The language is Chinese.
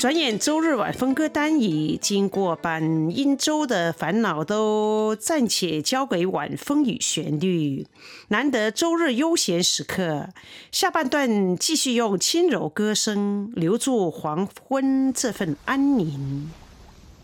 转眼周日晚风歌单已经过半，因周的烦恼都暂且交给晚风与旋律。难得周日悠闲时刻，下半段继续用轻柔歌声留住黄昏这份安宁。